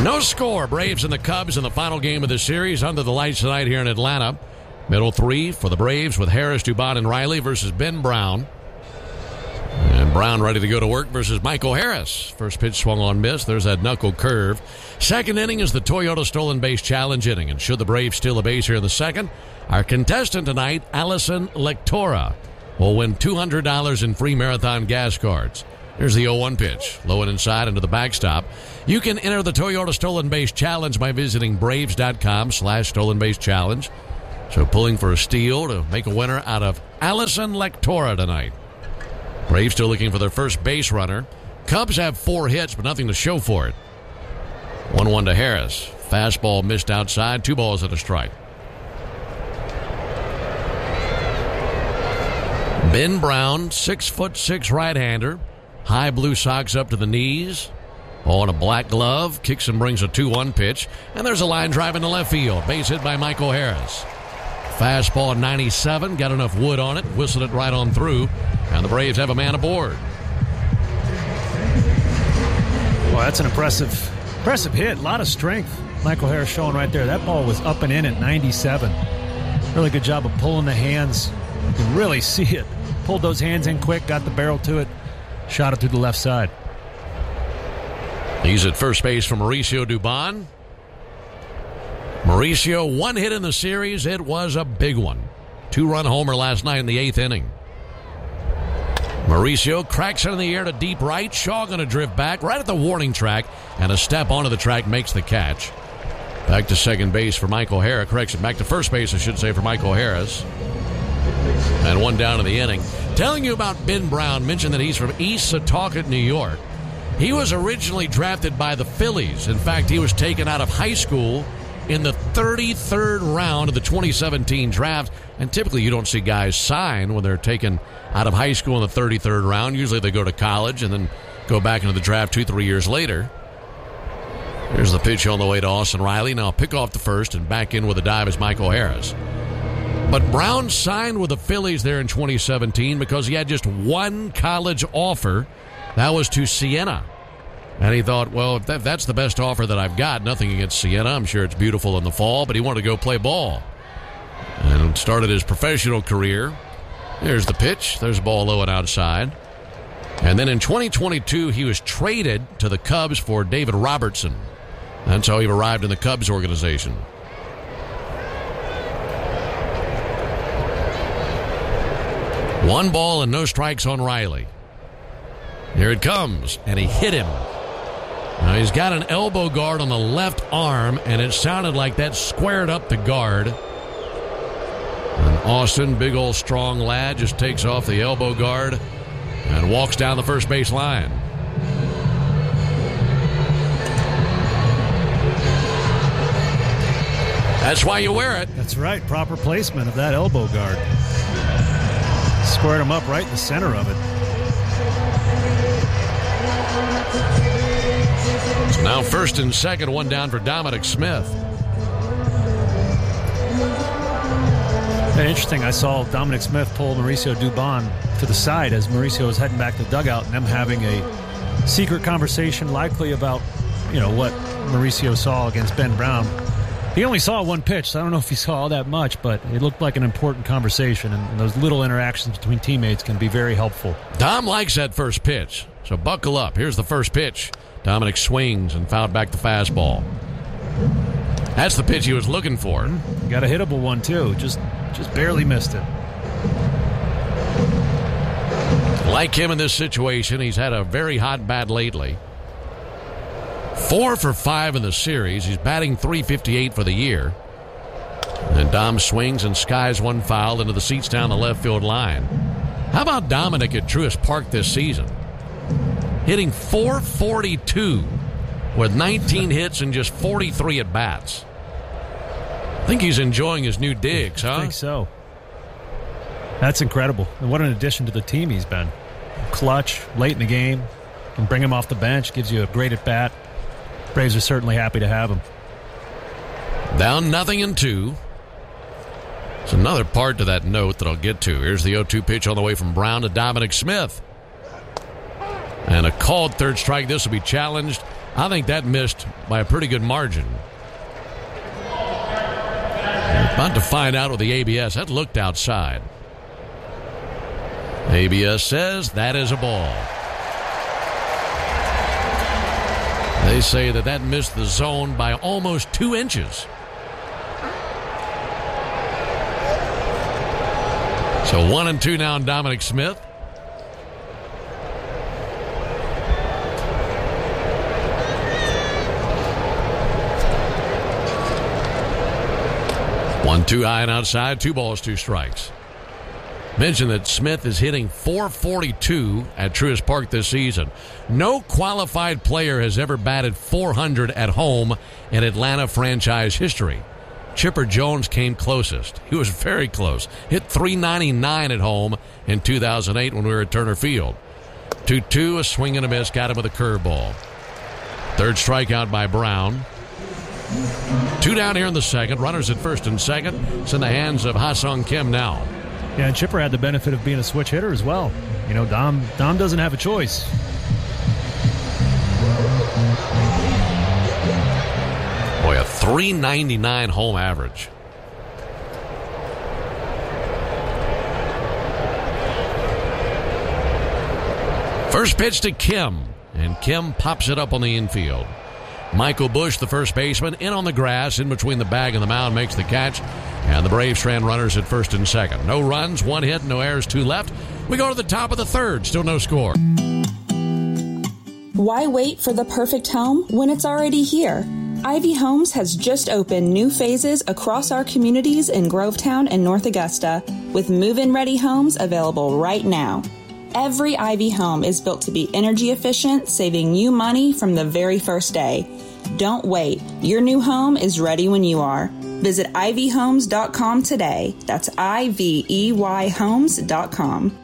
No score. Braves and the Cubs in the final game of the series under the lights tonight here in Atlanta. Middle three for the Braves with Harris, Dubon, and Riley versus Ben Brown. And Brown ready to go to work versus Michael Harris. First pitch swung on miss. There's that knuckle curve. Second inning is the Toyota Stolen Base Challenge inning. And should the Braves steal a base here in the second, our contestant tonight, Allison Lectora, will win $200 in free marathon gas cards. Here's the 0-1 pitch. Low and inside into the backstop. You can enter the Toyota Stolen Base Challenge by visiting Braves.com/Stolen Base Challenge. So pulling for a steal to make a winner out of Allison Lectora tonight. Braves still looking for their first base runner. Cubs have 4 hits, but nothing to show for it. 1-1 to Harris. Fastball missed outside. 2 balls and a strike. Ben Brown, 6'6" right-hander. High blue socks up to the knees. Ball in a black glove. Kicks and brings a 2-1 pitch. And there's a line drive into left field. Base hit by Michael Harris. Fastball 97. Got enough wood on it. Whistled it right on through. And the Braves have a man aboard. Well, that's an impressive hit. A lot of strength. Michael Harris showing right there. That ball was up and in at 97. Really good job of pulling the hands. You can really see it. Pulled those hands in quick. Got the barrel to it. Shot it through the left side. He's at first base for Mauricio Dubon. Mauricio, 1 hit in the series. It was a big one. 2-run homer last night in the 8th inning. Mauricio cracks it in the air to deep right. Shaw going to drift back right at the warning track, and a step onto the track makes the catch. Back to second base for Michael Harris. Correction, back to first base, I should say, for Michael Harris. And 1 down in the inning. Telling you about Ben Brown, mentioned that he's from East Setauket, New York. He was originally drafted by the Phillies. In fact, he was taken out of high school in the 33rd round of the 2017 draft. And typically you don't see guys sign when they're taken out of high school in the 33rd round. Usually they go to college and then go back into the draft 2-3 years later. Here's the pitch on the way to Austin Riley. Now pick off the first and back in with a dive is Michael Harris. But Brown signed with the Phillies there in 2017 because he had just one college offer. That was to Siena. And he thought, well, if that's the best offer that I've got, nothing against Siena. I'm sure it's beautiful in the fall, but he wanted to go play ball. And started his professional career. There's the pitch. There's a ball low and outside. And then in 2022, he was traded to the Cubs for David Robertson. That's how he arrived in the Cubs organization. One ball and no strikes on Riley. Here it comes, and he hit him. Now he's got an elbow guard on the left arm, and it sounded like that squared up the guard. And Austin, big old strong lad, just takes off the elbow guard and walks down the first base line. That's why you wear it. That's right. Proper placement of that elbow guard. Squared him up right in the center of it. So now first and second, 1 down for Dominic Smith. And interesting, I saw Dominic Smith pull Mauricio Dubon to the side as Mauricio was heading back to the dugout, and them having a secret conversation likely about, what Mauricio saw against Ben Brown. He only saw 1 pitch, so I don't know if he saw all that much, but it looked like an important conversation, and those little interactions between teammates can be very helpful. Dom likes that first pitch, so buckle up. Here's the first pitch. Dominic swings and fouled back the fastball. That's the pitch he was looking for. Got a hittable one, too. Just barely missed it. Like him in this situation, he's had a very hot bat lately. 4 for 5 in the series. He's batting .358 for the year. And Dom swings and skies one foul into the seats down the left field line. How about Dominic at Truist Park this season? Hitting .442 with 19 hits and just 43 at-bats. I think he's enjoying his new digs, huh? I think so. That's incredible. And what an addition to the team he's been. Clutch, late in the game, can bring him off the bench, gives you a great at-bat. Braves are certainly happy to have him. Down 0-2. There's another part to that note that I'll get to. Here's the 0-2 pitch on the way from Brown to Dominic Smith. And a called third strike. This will be challenged. I think that missed by a pretty good margin. We're about to find out with the ABS. That looked outside. ABS says that is a ball. They say that missed the zone by almost 2 inches. So 1-2 now on Dominic Smith. One, 2 high and outside, 2 balls, 2 strikes. Mention that Smith is hitting .442 at Truist Park this season. No qualified player has ever batted .400 at home in Atlanta franchise history. Chipper Jones came closest. He was very close. Hit .399 at home in 2008 when we were at Turner Field. 2-2, a swing and a miss, got him with a curveball. Third strikeout by Brown. 2 down here in the second. Runners at first and second. It's in the hands of Ha-Sung Kim now. Yeah, and Chipper had the benefit of being a switch hitter as well. You know, Dom doesn't have a choice. Boy, a .399 home average. First pitch to Kim, and Kim pops it up on the infield. Michael Bush, the first baseman, in on the grass, in between the bag and the mound, makes the catch. And the Braves strand runners at first and second. No runs, 1 hit, no errors, 2 left. We go to the top of the third, still no score. Why wait for the perfect home when it's already here? Ivy Homes has just opened new phases across our communities in Grovetown and North Augusta, with move-in ready homes available right now. Every Ivy home is built to be energy efficient, saving you money from the very first day. Don't wait. Your new home is ready when you are. Visit ivyhomes.com today. That's IVEYhomes.com.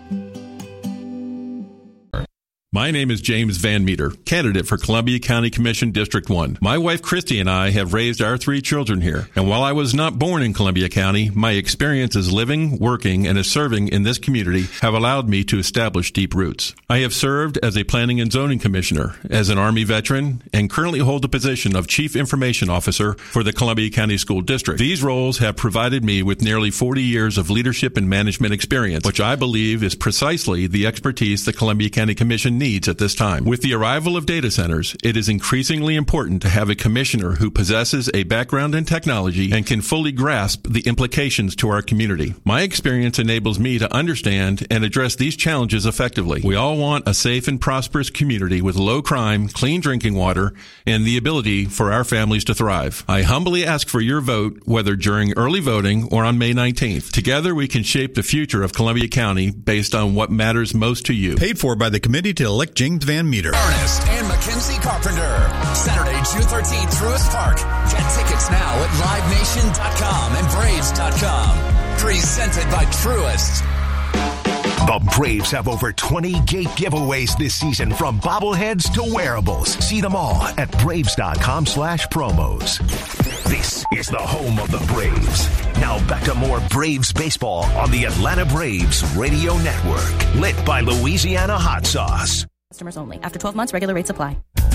My name is James Van Meter, candidate for Columbia County Commission District 1. My wife Christy and I have raised our 3 children here, and while I was not born in Columbia County, my experiences living, working, and serving in this community have allowed me to establish deep roots. I have served as a planning and zoning commissioner, as an Army veteran, and currently hold the position of Chief Information Officer for the Columbia County School District. These roles have provided me with nearly 40 years of leadership and management experience, which I believe is precisely the expertise the Columbia County Commission needs at this time. With the arrival of data centers, it is increasingly important to have a commissioner who possesses a background in technology and can fully grasp the implications to our community. My experience enables me to understand and address these challenges effectively. We all want a safe and prosperous community with low crime, clean drinking water, and the ability for our families to thrive. I humbly ask for your vote, whether during early voting or on May 19th. Together we can shape the future of Columbia County based on what matters most to you. Paid for by the Committee to Elect James Van Meter. Ernest and Mackenzie Carpenter. Saturday, June 13th, Truist Park. Get tickets now at LiveNation.com and Braves.com. Presented by Truist. The Braves have over 20 gate giveaways this season, from bobbleheads to wearables. See them all at Braves.com/promos. This is the home of the Braves. Now back to more Braves baseball on the Atlanta Braves Radio Network. Lit by Louisiana Hot Sauce. Customers only. After 12 months, regular rates apply.